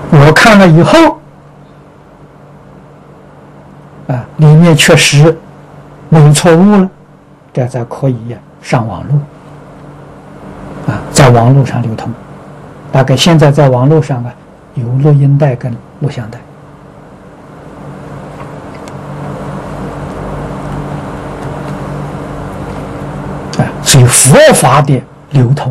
我看了以后，里面确实没有错误了，这才可以上网络，在网络上流通。大概现在在网络上有录音带跟录像带。所以佛法的流通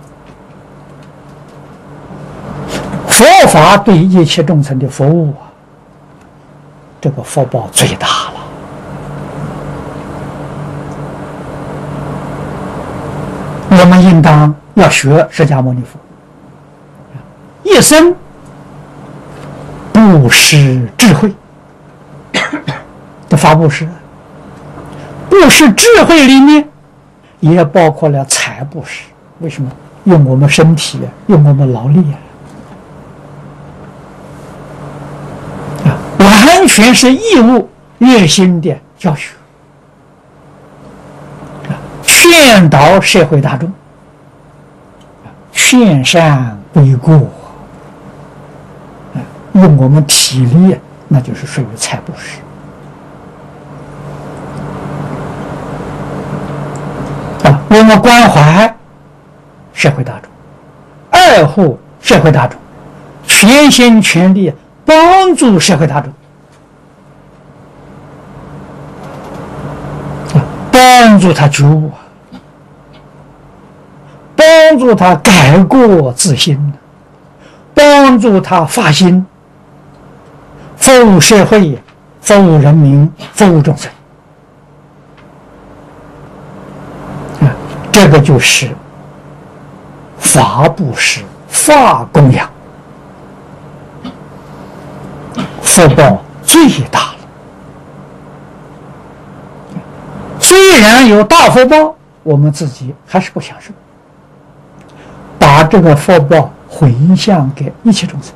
佛法对一切众生的服务这个福报最大了。我们应当要学释迦牟尼佛，一生布施智慧的发布施，布施智慧里面也包括了财布施。为什么？用我们身体用我们劳力完全是义务热心的教学，劝导社会大众，劝善归过，用我们体力，那就是属于财布施。我们关怀社会大众，爱护社会大众，全心全力帮助社会大众，帮助他觉悟，帮助他改过自新，帮助他发心，服务社会，服务人民，服务众生。这个就是法布施、法供养，福报最大了。虽然有大福报，我们自己还是不享受，把这个福报回向给一切众生，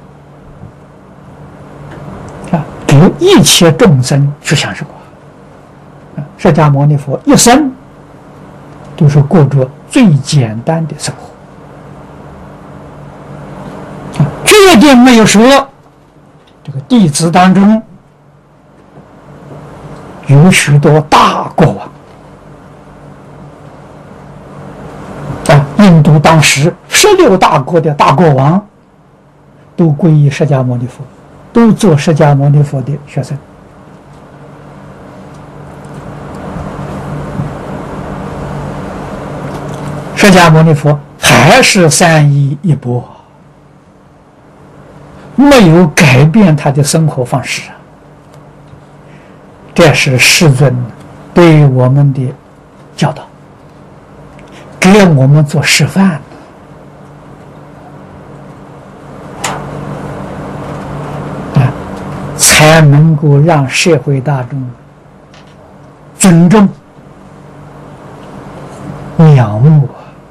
给一切众生去享受。释迦牟尼佛一生都是过着最简单的生活，绝对没有说这个弟子当中有许多大国王。印度当时16大国的大国王都皈依释迦牟尼佛，都做释迦牟尼佛的学生。释迦牟尼佛还是3衣一钵，没有改变他的生活方式。这是世尊对我们的教导，给我们做示范，才能够让社会大众尊重、仰慕。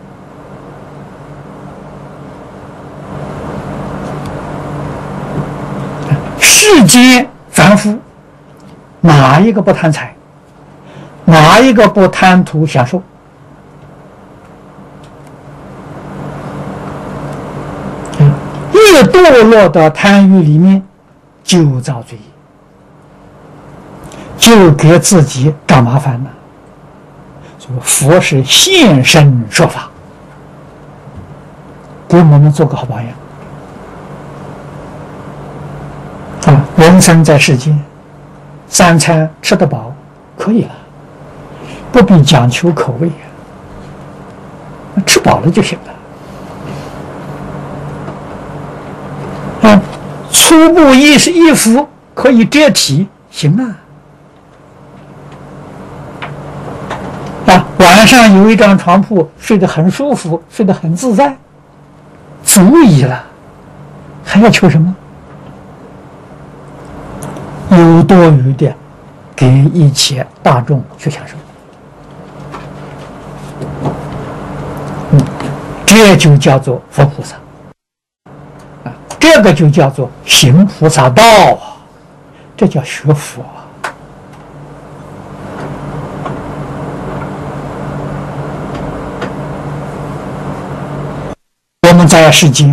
世间凡夫哪一个不贪财？哪一个不贪图享受？越堕落的贪欲里面，就造罪业，就给自己找麻烦了。所以佛是现身说法，给我们做个好榜样。人生在世间，3餐吃得饱可以了，不必讲求口味，吃饱了就行了。粗布衣服可以遮体，行晚上有一张床铺，睡得很舒服，睡得很自在，足矣了，还要求什么？有多余的给一切大众去享受，这就叫做佛菩萨，这个就叫做行菩萨道，这叫学佛。我们在世间